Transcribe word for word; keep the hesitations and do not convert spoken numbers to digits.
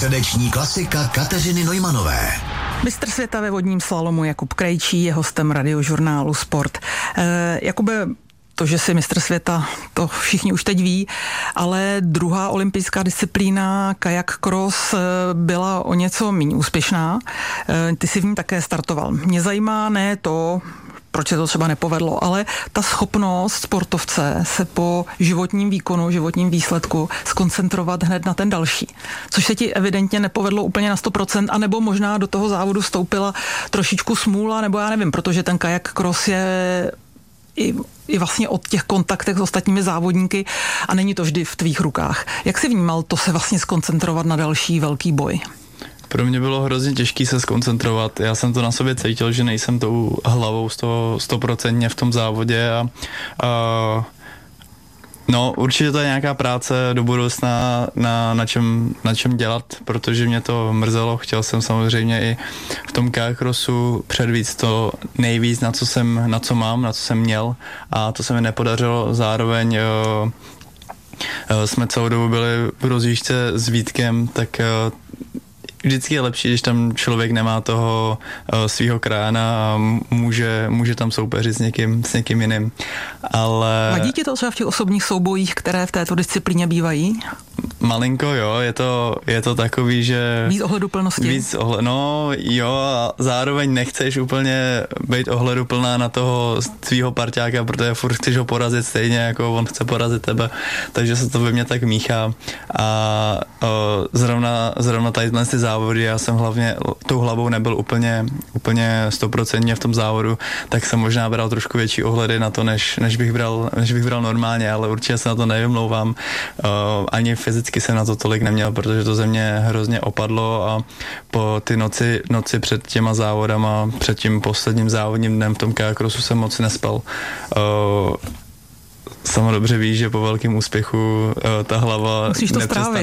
Středeční klasika Kateřiny Neumanové. Mistr světa ve vodním slalomu Jakub Krejčí je hostem radiožurnálu Sport. E, Jakube, to, že jsi mistr světa, to všichni už teď ví, ale druhá olympijská disciplína kajak cross byla o něco méně úspěšná. E, ty jsi v ní také startoval. Mě zajímá ne to, proč se to třeba nepovedlo, ale ta schopnost sportovce se po životním výkonu, životním výsledku skoncentrovat hned na ten další. Což se ti evidentně nepovedlo úplně na sto procent, anebo možná do toho závodu vstoupila trošičku smůla, nebo já nevím, protože ten kajak cross je i, i vlastně od těch kontaktech s ostatními závodníky a není to vždy v tvých rukách. Jak jsi vnímal to se vlastně skoncentrovat na další velký boj? Pro mě bylo hrozně těžké se skoncentrovat. Já jsem to na sobě cítil, že nejsem tou hlavou stoprocentně v tom závodě a, a no určitě to je nějaká práce do budoucna na, na, čem, na čem dělat, protože mě to mrzelo. Chtěl jsem samozřejmě i v tom kajak crossu předvíct to nejvíc, na co jsem, na co mám, na co jsem měl a to se mi nepodařilo. Zároveň uh, uh, jsme celou dobu byli v rozjížďce s Vítkem, tak uh, vždycky je lepší, když tam člověk nemá toho uh, svýho krána a může, může tam soupeřit s někým, s někým jiným. Ale... Vadí ti to třeba v těch osobních soubojích, které v této disciplíně bývají? Malinko jo, je to, je to takový, že... Víc ohleduplnosti? Víc ohle... No jo, a zároveň nechceš úplně být ohleduplná na toho svýho parťáka, protože furt chceš ho porazit stejně, jako on chce porazit tebe, takže se to ve mně tak míchá a o, zrovna, zrovna tady ty závody, já jsem hlavně tou hlavou nebyl úplně, úplně stoprocentně v tom závodu, tak jsem možná bral trošku větší ohledy na to, než, než, bych, bral, než bych bral normálně, ale určitě se na to nevymlouvám. O, ani fyzicky jsem na to tolik neměl, protože to ze mě hrozně opadlo a po ty noci, noci před těma závodama, před tím posledním závodním dnem v tom kajak crossu jsem moc nespal. O, Sama dobře víš, že po velkém úspěchu uh, ta hlava musíš to strávit.